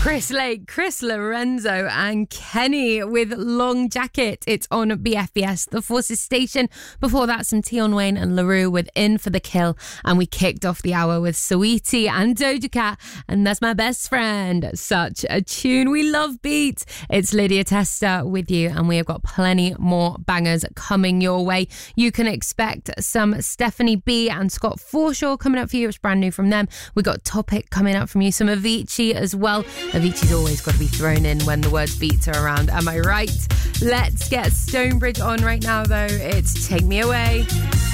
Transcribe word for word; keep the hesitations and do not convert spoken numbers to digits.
Chris Lake, Chris Lorenzo and Kenny with Long Jacket. It's on B F B S, The Forces Station. Before that, some Tion Wayne and LaRue with In for the Kill. And we kicked off the hour with Saweetie and Doja Cat. And That's My Best Friend. Such a tune. We love beats. It's Lydia Testa with you. And we have got plenty more bangers coming your way. You can expect some Stephanie B and Scott Forshaw coming up for you. It's brand new from them. We got Topic coming up from you. Some Avicii as well. Avicii's always got to be thrown in when the word beats are around. Am I right? Let's get Stonebridge on right now, though. It's Take Me Away.